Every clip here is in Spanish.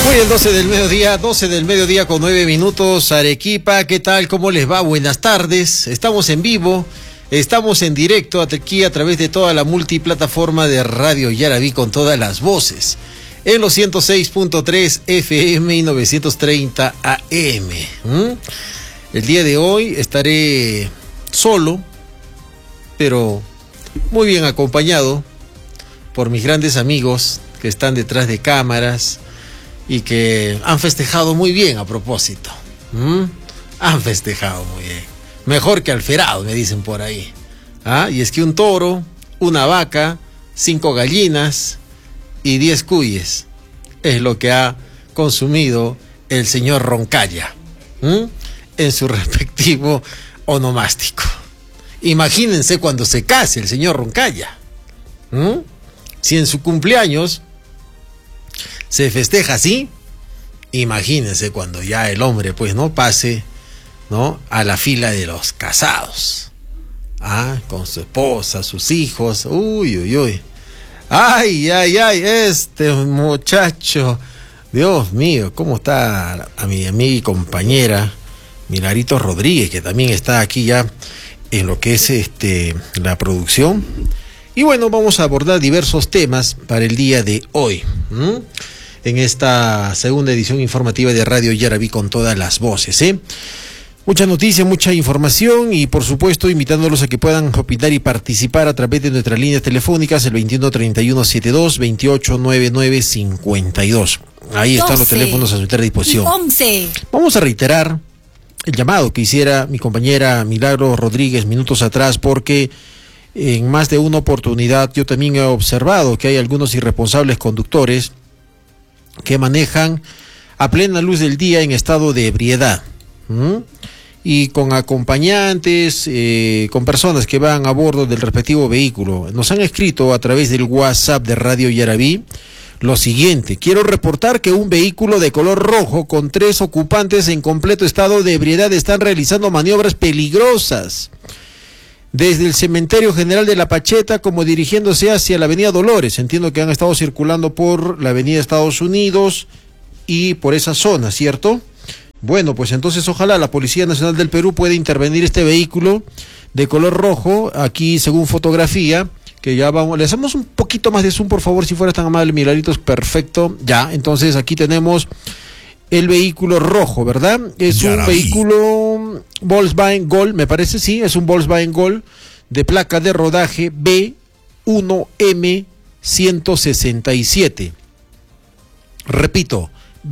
Muy bien, 12 del mediodía con 9 minutos, Arequipa, ¿qué tal? ¿Cómo les va? Buenas tardes, estamos en vivo, estamos en directo aquí a través de toda la multiplataforma de Radio Yarabí con todas las voces, en los 106.3 FM y 930 AM. El día de hoy estaré solo, pero muy bien acompañado por mis grandes amigos que están detrás de cámaras y que han festejado muy bien a propósito. Han festejado muy bien. Mejor que Alferado, me dicen por ahí. Y es que un toro, una vaca, 5 gallinas y 10 cuyes es lo que ha consumido el señor Roncalla en su respectivo onomástico. Imagínense cuando se case el señor Roncalla. Si en su cumpleaños se festeja así, imagínense cuando ya el hombre pues no pase, ¿no?, a la fila de los casados, con su esposa, sus hijos. Uy. Ay, este muchacho, Dios mío, cómo está a mi amiga y compañera Milarito Rodríguez, que también está aquí ya en lo que es la producción. Y bueno, vamos a abordar diversos temas para el día de hoy, en esta segunda edición informativa de Radio Yarabí con todas las voces, Mucha noticia, mucha información y por supuesto invitándolos a que puedan opinar y participar a través de nuestras líneas telefónicas, el 213172 289952. Ahí están los teléfonos a su entera disposición. 11. Vamos a reiterar el llamado que hiciera mi compañera Milagro Rodríguez minutos atrás, porque en más de una oportunidad yo también he observado que hay algunos irresponsables conductores que manejan a plena luz del día en estado de ebriedad, y con acompañantes, con personas que van a bordo del respectivo vehículo. Nos han escrito a través del WhatsApp de Radio Yarabí lo siguiente: quiero reportar que un vehículo de color rojo con 3 ocupantes en completo estado de ebriedad están realizando maniobras peligrosas desde el Cementerio General de La Pacheta como dirigiéndose hacia la Avenida Dolores. Entiendo que han estado circulando por la Avenida Estados Unidos y por esa zona, ¿cierto? Bueno, pues entonces ojalá la Policía Nacional del Perú pueda intervenir este vehículo de color rojo, aquí según fotografía, que ya vamos, le hacemos un poquito más de zoom, por favor, si fueras tan amable, Milaritos, perfecto, ya, entonces aquí tenemos el vehículo rojo, ¿verdad? Es Yarabí. Un vehículo Volkswagen Gol, me parece, sí, es un Volkswagen Gol de placa de rodaje B1M167. Repito,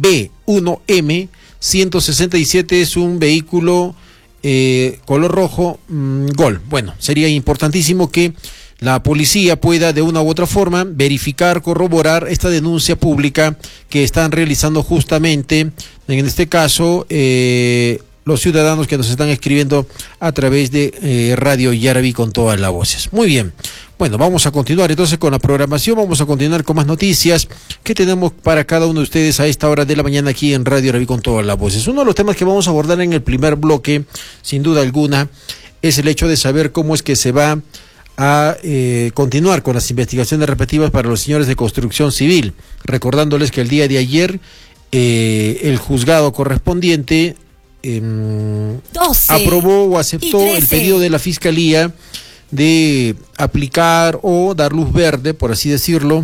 B1M167 es un vehículo color rojo Gol. Bueno, sería importantísimo que la policía pueda de una u otra forma verificar, corroborar esta denuncia pública que están realizando justamente, en este caso, los ciudadanos que nos están escribiendo a través de Radio Yarabí con todas las voces. Muy bien, bueno, vamos a continuar entonces con la programación, vamos a continuar con más noticias que tenemos para cada uno de ustedes a esta hora de la mañana aquí en Radio Yarabí con todas las voces. Uno de los temas que vamos a abordar en el primer bloque, sin duda alguna, es el hecho de saber cómo es que se va a continuar con las investigaciones respectivas para los señores de construcción civil, recordándoles que el día de ayer el juzgado correspondiente 12, aprobó o aceptó el pedido de la Fiscalía de aplicar o dar luz verde, por así decirlo,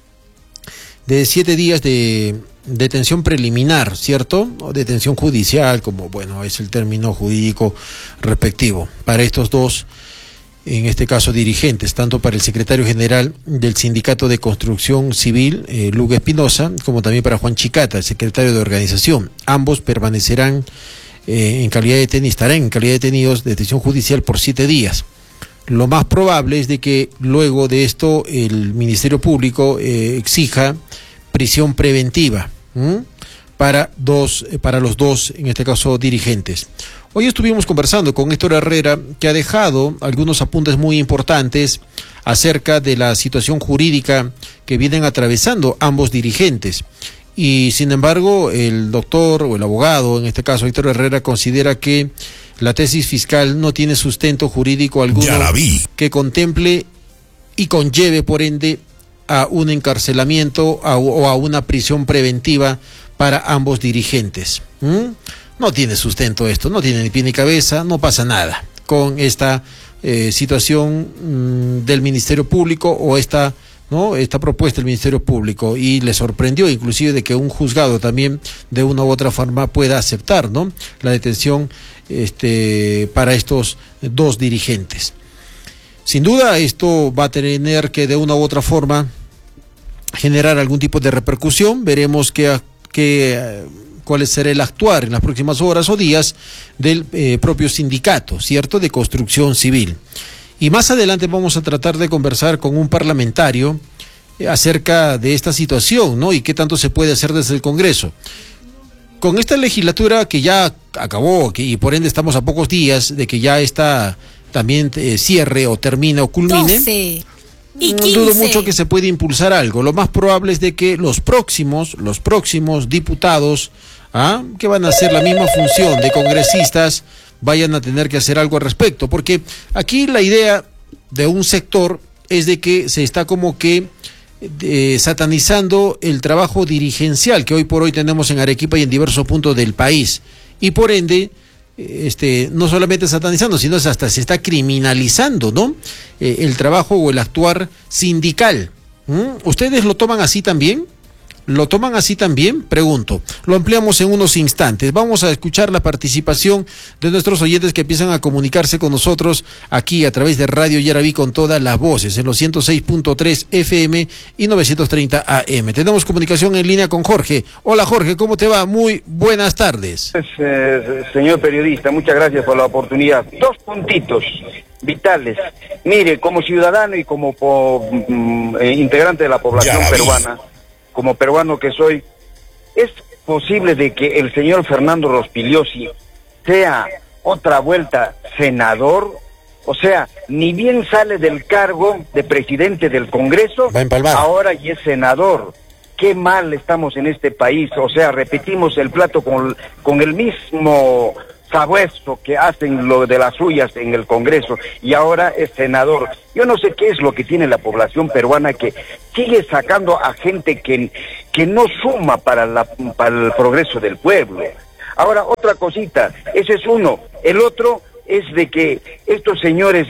de 7 días de detención preliminar, ¿cierto? O detención judicial, como bueno es el término jurídico respectivo, para estos dos, en este caso dirigentes, tanto para el secretario general del Sindicato de Construcción Civil, Lugo Espinosa, como también para Juan Chicata, el secretario de organización. Ambos permanecerán estarán en calidad de detenidos de detención judicial por 7 días. Lo más probable es de que luego de esto el Ministerio Público exija prisión preventiva para los dos, en este caso, dirigentes. Hoy estuvimos conversando con Héctor Herrera, que ha dejado algunos apuntes muy importantes acerca de la situación jurídica que vienen atravesando ambos dirigentes. Y sin embargo, el doctor o el abogado, en este caso Héctor Herrera, considera que la tesis fiscal no tiene sustento jurídico alguno que contemple y conlleve, por ende, a un encarcelamiento o a una prisión preventiva para ambos dirigentes. No tiene sustento esto, no tiene ni pie ni cabeza, no pasa nada con esta situación del Ministerio Público o esta propuesta del Ministerio Público, y le sorprendió inclusive de que un juzgado también de una u otra forma pueda aceptar, ¿no?, la detención para estos dos dirigentes. Sin duda esto va a tener que de una u otra forma generar algún tipo de repercusión. Veremos cuál será el actuar en las próximas horas o días del propio sindicato, ¿cierto?, de construcción civil. Y más adelante vamos a tratar de conversar con un parlamentario acerca de esta situación, ¿no?, y qué tanto se puede hacer desde el Congreso. Con esta legislatura que ya acabó, y por ende estamos a pocos días de que ya está también cierre o termine o culmine, 12 y 15. No dudo mucho que se puede impulsar algo. Lo más probable es de que los próximos diputados, que van a hacer la misma función de congresistas, vayan a tener que hacer algo al respecto, porque aquí la idea de un sector es de que se está como que satanizando el trabajo dirigencial que hoy por hoy tenemos en Arequipa y en diversos puntos del país, y por ende no solamente satanizando, sino hasta se está criminalizando, ¿no?, el trabajo o el actuar sindical. ¿Ustedes lo toman así también? ¿Lo toman así también? Pregunto. Lo ampliamos en unos instantes. Vamos a escuchar la participación de nuestros oyentes que empiezan a comunicarse con nosotros aquí a través de Radio Yaraví con todas las voces en los 106.3 FM y 930 AM. Tenemos comunicación en línea con Jorge. Hola Jorge, ¿cómo te va? Muy buenas tardes. Señor periodista, muchas gracias por la oportunidad. Dos puntitos vitales. Mire, como ciudadano y como integrante de la población peruana, como peruano que soy, ¿es posible de que el señor Fernando Rospigliosi sea otra vuelta senador? O sea, ni bien sale del cargo de presidente del Congreso, ahora ya es senador. Qué mal estamos en este país. O sea, repetimos el plato con el mismo sabueso que hacen lo de las suyas en el Congreso, y ahora es senador. Yo no sé qué es lo que tiene la población peruana, que sigue sacando a gente que no suma para el progreso del pueblo. Ahora, otra cosita, ese es uno. El otro es de que estos señores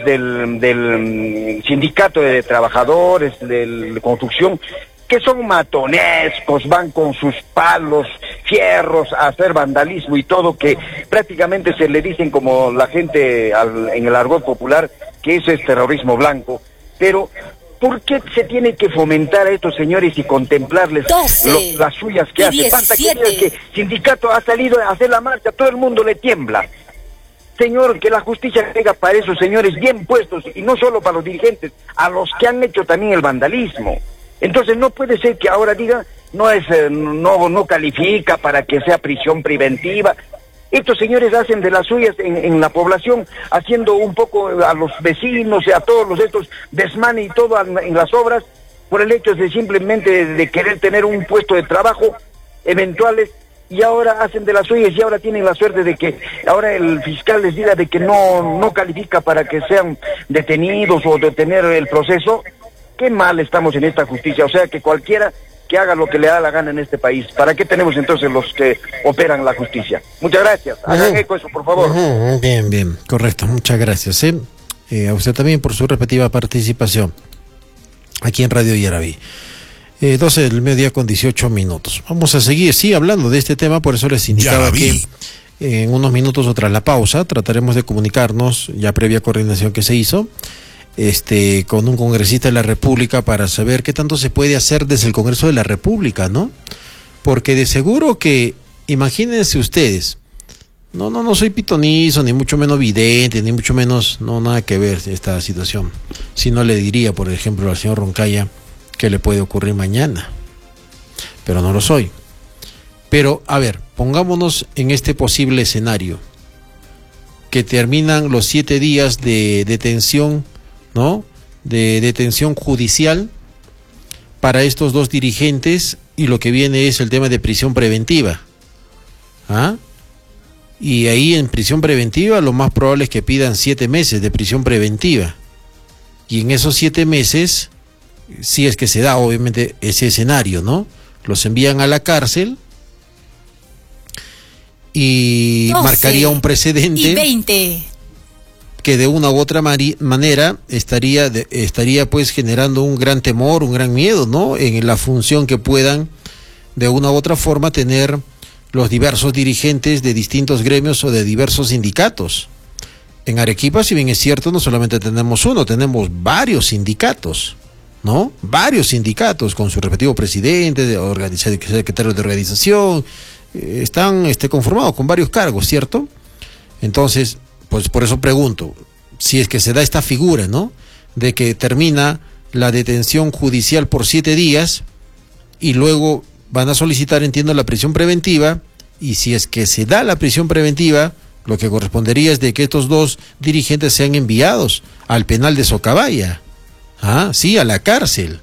del sindicato de trabajadores de construcción, que son matonescos, van con sus palos, fierros a hacer vandalismo y todo, que prácticamente se le dicen, como la gente en el argot popular, que eso es terrorismo blanco. Pero ¿por qué se tiene que fomentar a estos señores y contemplarles las suyas que hace? Tanta que el sindicato ha salido a hacer la marcha, todo el mundo le tiembla. Señor, que la justicia llega para esos señores bien puestos, y no solo para los dirigentes, a los que han hecho también el vandalismo. Entonces no puede ser que ahora diga no califica para que sea prisión preventiva. Estos señores hacen de las suyas en la población, haciendo un poco a los vecinos y a todos estos desmane y todo en las obras, por el hecho de simplemente de querer tener un puesto de trabajo eventuales, y ahora hacen de las suyas, y ahora tienen la suerte de que ahora el fiscal les diga de que no califica para que sean detenidos o detener el proceso. Qué mal estamos en esta justicia. O sea, que cualquiera que haga lo que le da la gana en este país. ¿Para qué tenemos entonces los que operan la justicia? Muchas gracias. Hagan eco eso, por favor. Bien, correcto. Muchas gracias. A usted también por su respectiva participación aquí en Radio Yaraví. 12 del mediodía con 18 minutos. Vamos a seguir, hablando de este tema. Por eso les indicaba que en unos minutos o tras la pausa trataremos de comunicarnos, ya previa coordinación que se hizo, con un congresista de la República, para saber qué tanto se puede hacer desde el Congreso de la República, ¿no? Porque de seguro que, imagínense ustedes, no soy pitonizo, ni mucho menos vidente, ni mucho menos, nada que ver esta situación. Si no, le diría, por ejemplo, al señor Roncaya qué le puede ocurrir mañana, pero no lo soy. Pero, a ver, pongámonos en este posible escenario, que terminan los 7 días de detención, ¿no?, de detención judicial para estos dos dirigentes, y lo que viene es el tema de prisión preventiva. Y ahí en prisión preventiva lo más probable es que pidan 7 meses de prisión preventiva, y en esos 7 meses, si es que se da obviamente ese escenario, ¿no?, los envían a la cárcel, y 12 marcaría un precedente. Y 20. Que de una u otra manera estaría pues generando un gran temor, un gran miedo, ¿no? En la función que puedan de una u otra forma tener los diversos dirigentes de distintos gremios o de diversos sindicatos. En Arequipa, si bien es cierto, no solamente tenemos uno, tenemos varios sindicatos, ¿no? Varios sindicatos con su respectivo presidente, secretario de organización, están conformados con varios cargos, ¿cierto? Entonces, pues por eso pregunto, si es que se da esta figura, ¿no? De que termina la detención judicial por 7 días y luego van a solicitar, entiendo, la prisión preventiva, y si es que se da la prisión preventiva, lo que correspondería es de que estos dos dirigentes sean enviados al penal de Socabaya, sí, a la cárcel.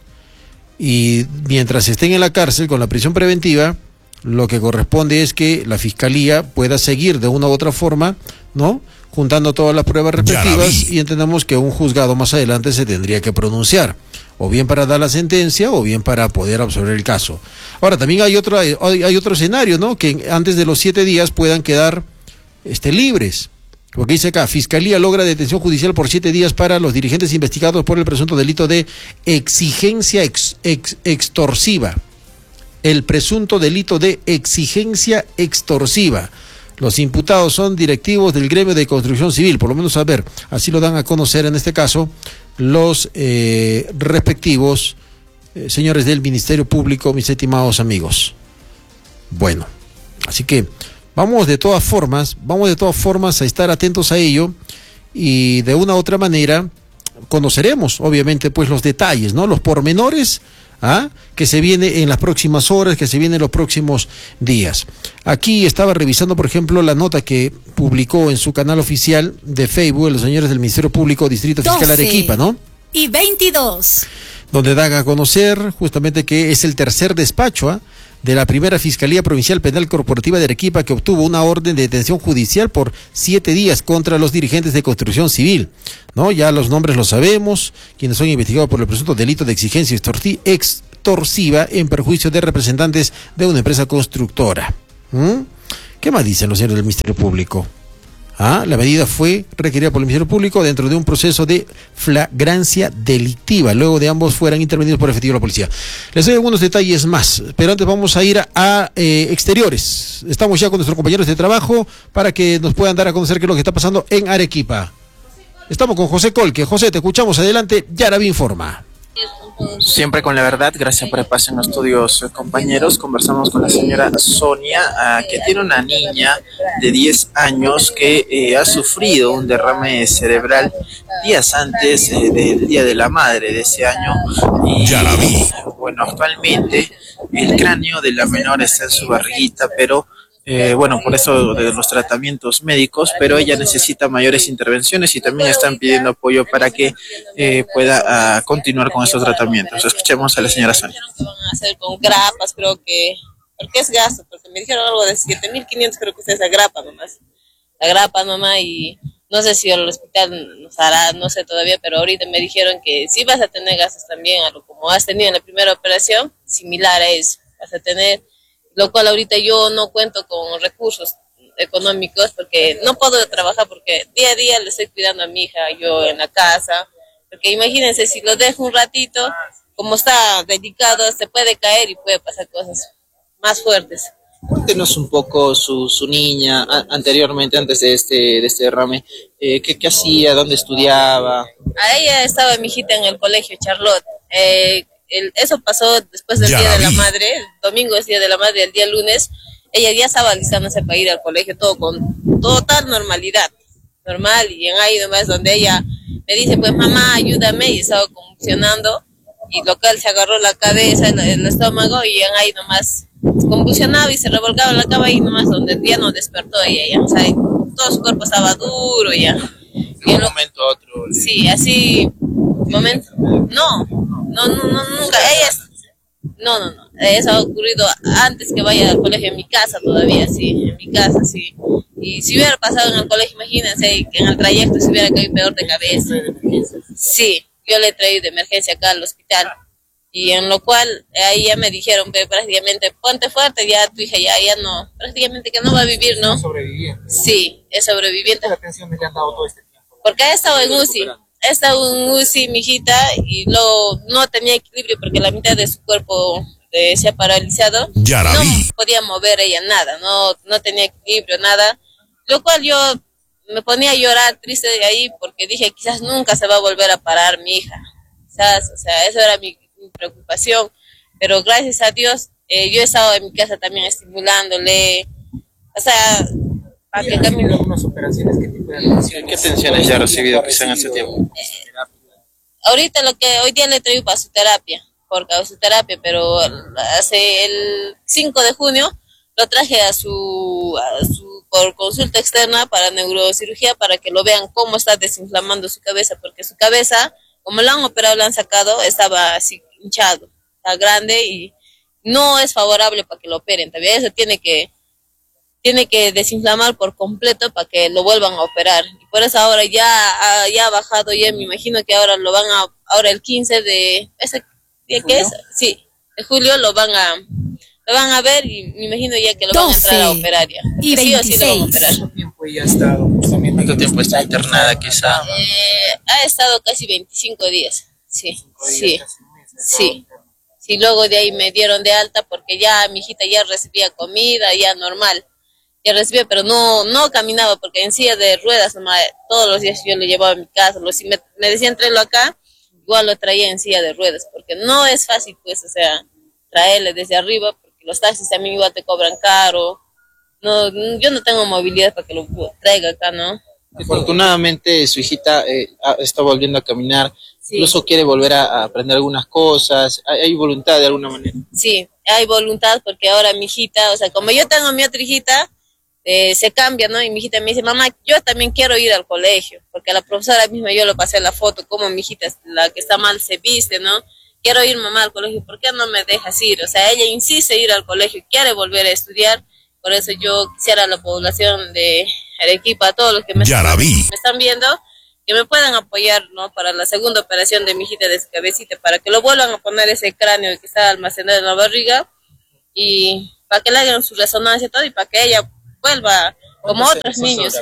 Y mientras estén en la cárcel con la prisión preventiva, lo que corresponde es que la fiscalía pueda seguir de una u otra forma, ¿no? Juntando todas las pruebas respectivas, y entendemos que un juzgado más adelante se tendría que pronunciar, o bien para dar la sentencia, o bien para poder absolver el caso. Ahora, también hay otro escenario, ¿no? Que antes de los 7 días puedan quedar libres. Porque dice acá, Fiscalía logra detención judicial por 7 días para los dirigentes investigados por el presunto delito de exigencia extorsiva. El presunto delito de exigencia extorsiva. Los imputados son directivos del gremio de construcción civil, por lo menos a ver, así lo dan a conocer en este caso los respectivos señores del Ministerio Público, mis estimados amigos. Bueno, así que vamos de todas formas a estar atentos a ello, y de una u otra manera conoceremos obviamente pues los detalles, ¿no? Los pormenores que se viene en las próximas horas, que se viene en los próximos días. Aquí estaba revisando, por ejemplo, la nota que publicó en su canal oficial de Facebook los señores del Ministerio Público Distrito Fiscal Arequipa, ¿no? Y 22. Donde dan a conocer justamente que es el tercer despacho de la primera Fiscalía Provincial Penal Corporativa de Arequipa que obtuvo una orden de detención judicial por 7 días contra los dirigentes de construcción civil, ¿no? Ya los nombres los sabemos, quienes son investigados por el presunto delito de exigencia extorsiva en perjuicio de representantes de una empresa constructora. ¿Qué más dicen los señores del Ministerio Público? La medida fue requerida por el Ministerio Público dentro de un proceso de flagrancia delictiva, luego de ambos fueran intervenidos por efectivo de la policía. Les doy algunos detalles más, pero antes vamos a ir a exteriores. Estamos ya con nuestros compañeros de trabajo para que nos puedan dar a conocer qué es lo que está pasando en Arequipa. Estamos con José Colque. José, te escuchamos, adelante, Yaraví informa. Siempre con la verdad, gracias por el paso en los estudios, compañeros. Conversamos con la señora Sonia, que tiene una niña de 10 años que ha sufrido un derrame cerebral días antes del Día de la Madre de ese año. Y bueno, actualmente el cráneo de la menor está en su barriguita, pero por eso de los tratamientos médicos, pero ella necesita mayores intervenciones y también están pidiendo apoyo para que pueda continuar con esos tratamientos. Escuchemos a la señora Sonia. Se van a hacer con grapas, creo que, porque es gasto, porque me dijeron algo de 7.500, creo que es esa grapa nomás. La grapa nomás, y no sé si el hospital nos hará, no sé todavía, pero ahorita me dijeron que sí vas a tener gastos también, a lo como has tenido en la primera operación, similar a eso, vas a tener. Lo cual ahorita yo no cuento con recursos económicos porque no puedo trabajar, porque día a día le estoy cuidando a mi hija yo en la casa, porque imagínense, si lo dejo un ratito, como está delicado, se puede caer y puede pasar cosas más fuertes. Cuéntenos un poco su niña anteriormente, antes de este derrame, ¿qué hacía, dónde estudiaba? A ella estaba mi hijita en el colegio Charlotte. Eso pasó después del Día de la Madre, el domingo es Día de la Madre, el día lunes, ella ya estaba alistándose para ir al colegio, todo con total normalidad, normal, y en ahí nomás donde ella me dice, pues mamá, ayúdame, y estaba convulsionando, y local se agarró la cabeza, el estómago, y en ahí nomás convulsionaba y se revolcaba en la cama, y nomás donde ya no despertó ella, ya, o sea, todo su cuerpo estaba duro ya. De un momento a otro. Sí, así, momento, no, nunca, no, eso ha ocurrido antes que vaya al colegio, en mi casa todavía, sí, en mi casa, sí, y si hubiera pasado en el colegio, imagínense, que en el trayecto se hubiera caído peor de cabeza, sí, yo le he traído de emergencia acá al hospital, Y en lo cual ahí ya me dijeron prácticamente, ponte fuerte, ya tu hija ya no, prácticamente que no va a vivir, ¿no? ¿Es sobreviviente? Sí, es sobreviviente. ¿Qué atención le han dado todo este tiempo? Porque ha estado en UCI, mi hijita, y no tenía equilibrio porque la mitad de su cuerpo se ha paralizado. No podía mover ella nada, no tenía equilibrio, nada. Lo cual yo me ponía a llorar triste de ahí porque dije, quizás nunca se va a volver a parar mi hija. Quizás, o sea, eso era mi preocupación, pero gracias a Dios yo he estado en mi casa también estimulándole, o sea, para que camine. ¿Algunas operaciones? ¿Qué tipo de atención? ¿Qué atenciones ya ha recibido quizá en este tiempo? Ahorita hoy día le traigo para su terapia, pero hace el 5 de junio lo traje por consulta externa para neurocirugía para que lo vean cómo está desinflamando su cabeza, porque su cabeza, como lo han operado, lo han sacado, estaba así hinchado, está grande y no es favorable para que lo operen. Todavía eso tiene que desinflamar por completo para que lo vuelvan a operar. Y por eso ahora ya ha bajado, ya me imagino que ahora ahora el 15 de ese día que es, sí, de julio lo van a ver y me imagino ya que lo van a entrar a operar ya. Y 26. Sí o sí lo van a operar. ¿Cuánto tiempo ella ha estado justamente? ¿Cuánto tiempo está internada quizá? Ha estado casi 25 días. Sí, luego de ahí me dieron de alta porque ya mi hijita ya recibía comida, ya normal. Ya recibía, pero no caminaba porque en silla de ruedas nomás, todos los días yo lo llevaba a mi casa. Si me decían tráelo acá, igual lo traía en silla de ruedas porque no es fácil, pues, o sea, traerle desde arriba porque los taxis también igual te cobran caro. No, yo no tengo movilidad para que lo traiga acá, ¿no? Afortunadamente su hijita está volviendo a caminar, sí. Incluso quiere volver a aprender algunas cosas, hay voluntad de alguna manera. Sí, hay voluntad porque ahora mi hijita, o sea, como yo tengo a mi otra hijita, se cambia, ¿no? Y mi hijita me dice, mamá, yo también quiero ir al colegio, porque a la profesora misma yo le pasé la foto, como mi hijita, la que está mal, se viste, ¿no? Quiero ir, mamá, al colegio, ¿por qué no me dejas ir? O sea, ella insiste en ir al colegio, quiere volver a estudiar. Por eso yo quisiera a la población de Arequipa, a todos los que me están viendo, que me puedan apoyar, ¿no? Para la segunda operación de mi hijita de su cabecita, para que lo vuelvan a poner ese cráneo que está almacenado en la barriga, y para que le hagan su resonancia y todo, y para que ella vuelva como otros niños.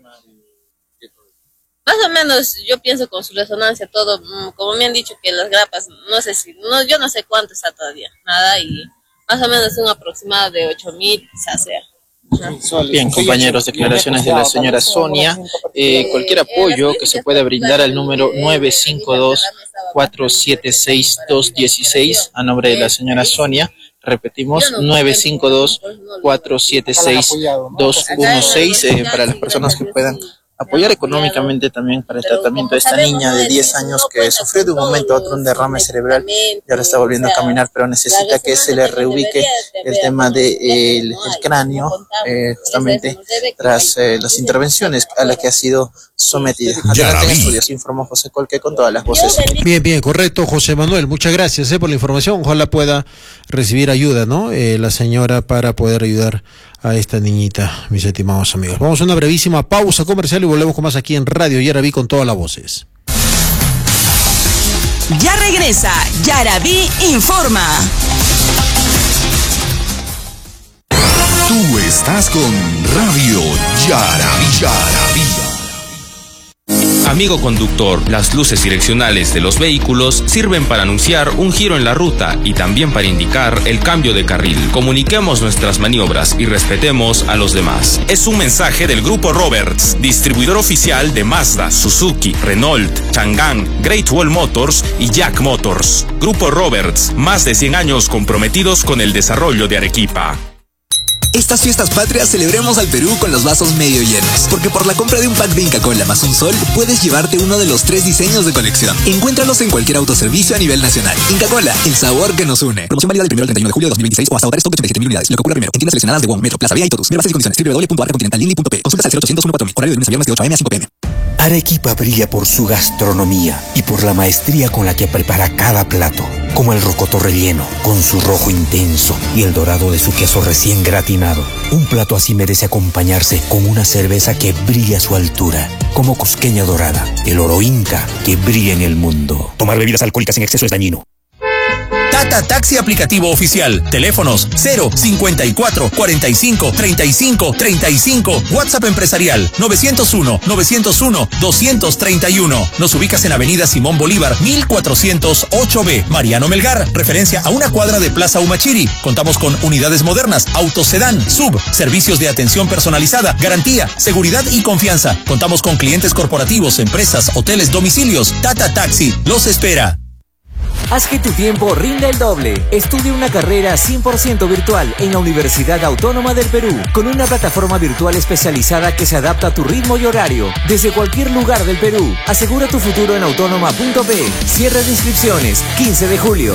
Más o menos, yo pienso con su resonancia todo, como me han dicho que las grapas, yo no sé cuánto está todavía, nada, y más o menos un aproximado de 8.000, quizás sea. Bien, compañeros, declaraciones de la señora Sonia. Cualquier apoyo que se pueda brindar al número 952-476-216 a nombre de la señora Sonia. Repetimos, 952-476-216 para las personas que puedan apoyar económicamente también para el tratamiento de esta niña de 10 años que sufrió de un momento a otro un derrame cerebral y ahora está volviendo a caminar, pero necesita que se le reubique el tema del cráneo, justamente tras las intervenciones a las que ha sido sometida. Adelante en estudios, informó José Colque con todas las voces. Bien, correcto, José Manuel, muchas gracias por la información. Ojalá pueda recibir ayuda, ¿no? La señora, para poder ayudar a esta niñita, mis estimados amigos. Vamos a una brevísima pausa comercial y volvemos con más aquí en Radio Yarabí con todas las voces. Ya regresa Yarabí Informa. Tú estás con Radio Yarabí. Amigo conductor, las luces direccionales de los vehículos sirven para anunciar un giro en la ruta y también para indicar el cambio de carril. Comuniquemos nuestras maniobras y respetemos a los demás. Es un mensaje del Grupo Roberts, distribuidor oficial de Mazda, Suzuki, Renault, Chang'an, Great Wall Motors y Jack Motors. Grupo Roberts, más de 100 años comprometidos con el desarrollo de Arequipa. Estas fiestas patrias celebremos al Perú con los vasos medio llenos, porque por la compra de un pack de Inca Kola más un sol, puedes llevarte uno de los 3 diseños de colección. Encuéntralos en cualquier autoservicio a nivel nacional. Inca Kola, el sabor que nos une. Promoción válida del 1 al 31 de julio de 2026 o hasta agotar stock de 87.000 unidades. Lo que ocurra primero. En tiendas seleccionadas de WOM, Metro, Plaza Vía y Totus. Ver bases y condiciones. www.arcacontinentallindy.p. Consultas al 0800 14000. Horario de lunes a viernes de 8 a.m. a 5 p.m. Arequipa brilla por su gastronomía y por la maestría con la que prepara cada plato, como el rocoto relleno, con su rojo intenso y el dorado de su queso recién gratinado. Un plato así merece acompañarse con una cerveza que brilla a su altura, como Cusqueña Dorada, el oro Inca que brilla en el mundo. Tomar bebidas alcohólicas en exceso es dañino. Tata Taxi aplicativo oficial. Teléfonos 054 45 35 35. WhatsApp empresarial 901 231. Nos ubicas en Avenida Simón Bolívar 1408B. Mariano Melgar, referencia a una cuadra de Plaza Humachiri. Contamos con unidades modernas, autos sedán, sub, servicios de atención personalizada, garantía, seguridad y confianza. Contamos con clientes corporativos, empresas, hoteles, domicilios. Tata Taxi los espera. Haz que tu tiempo rinda el doble. Estudia una carrera 100% virtual en la Universidad Autónoma del Perú, con una plataforma virtual especializada que se adapta a tu ritmo y horario, desde cualquier lugar del Perú. Asegura tu futuro en autónoma.p. Cierre de inscripciones, 15 de julio.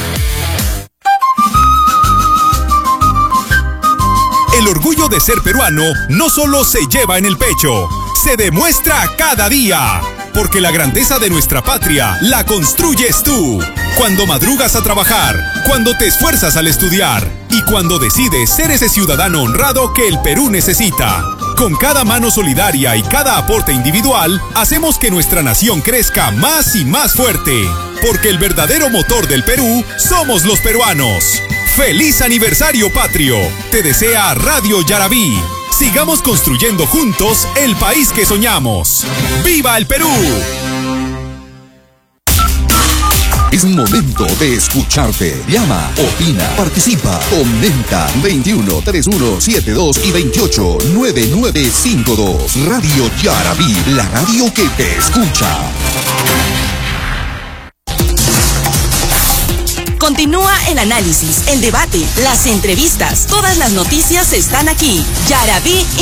El orgullo de ser peruano no solo se lleva en el pecho, se demuestra cada día. Porque la grandeza de nuestra patria la construyes tú. Cuando madrugas a trabajar, cuando te esfuerzas al estudiar y cuando decides ser ese ciudadano honrado que el Perú necesita. Con cada mano solidaria y cada aporte individual, hacemos que nuestra nación crezca más y más fuerte. Porque el verdadero motor del Perú somos los peruanos. ¡Feliz aniversario patrio! Te desea Radio Yarabí. Sigamos construyendo juntos el país que soñamos. ¡Viva el Perú! Es momento de escucharte. Llama, opina, participa, comenta. 21 31 72 y 28 9952. Radio Yarabí, la radio que te escucha. Continúa el análisis, el debate, las entrevistas. Todas las noticias están aquí. Yarabí